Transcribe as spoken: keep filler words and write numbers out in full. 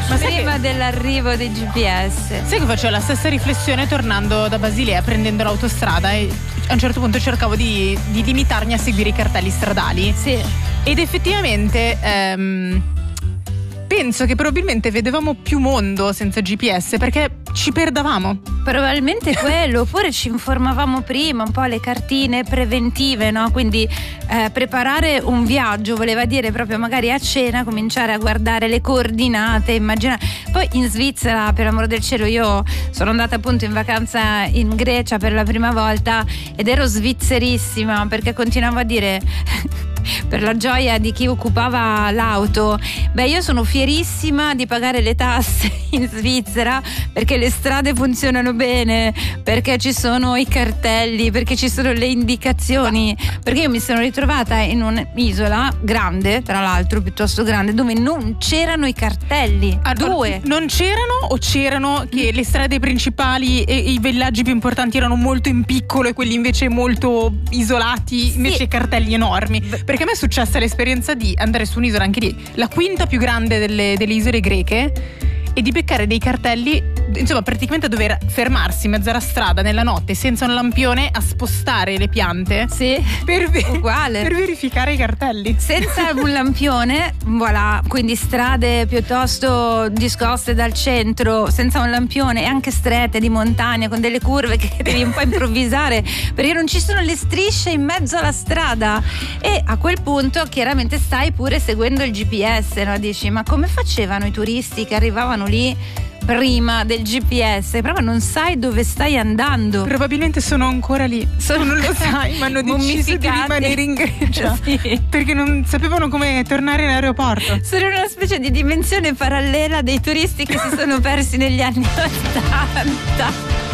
Ma prima che... dell'arrivo dei G P S. Sai che facevo la stessa riflessione tornando da Basilea prendendo l'autostrada e a un certo punto cercavo di, di limitarmi a seguire i cartelli stradali. Sì. Ed effettivamente ehm, penso che probabilmente vedevamo più mondo senza G P S perché ci perdavamo. Probabilmente quello, oppure ci informavamo prima, un po' le cartine preventive, no? Quindi eh, preparare un viaggio voleva dire proprio magari a cena cominciare a guardare le coordinate, immaginare. Poi in Svizzera, per amor del cielo, io sono andata appunto in vacanza in Grecia per la prima volta ed ero svizzerissima perché continuavo a dire per la gioia di chi occupava l'auto, beh, io sono fierissima di pagare le tasse in Svizzera perché le strade funzionano bene, perché ci sono i cartelli, perché ci sono le indicazioni, perché io mi sono ritrovata in un'isola grande, tra l'altro piuttosto grande, dove non c'erano i cartelli. Ah, Due. Non c'erano o c'erano che le strade principali e i villaggi più importanti erano molto in piccolo e quelli invece molto isolati, sì. invece cartelli enormi? Perché a me è successa l'esperienza di andare su un'isola, anche lì, la quinta più grande delle, delle isole greche, e di beccare dei cartelli, insomma praticamente dover fermarsi in mezzo alla strada nella notte senza un lampione a spostare le piante. Sì, per, ve- uguale. per verificare i cartelli. Senza un lampione, voilà, quindi strade piuttosto discoste dal centro, senza un lampione e anche strette di montagna con delle curve che devi un po' improvvisare perché non ci sono le strisce in mezzo alla strada e a quel punto chiaramente stai pure seguendo il G P S, no? Dici, ma come facevano i turisti che arrivavano lì prima del G P S? Proprio non sai dove stai andando. Probabilmente sono ancora lì. Sono non lo sai, ma hanno deciso di rimanere in Grecia. Sì. Perché non sapevano come tornare in aeroporto. Sono una specie di dimensione parallela dei turisti che si sono persi negli anni ottanta.